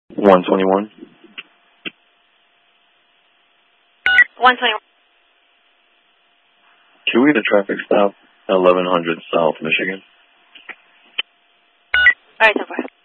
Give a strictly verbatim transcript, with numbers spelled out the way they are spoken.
one twenty-one. one twenty-one. Can we get a traffic stop? eleven hundred South Michigan. All right, so far.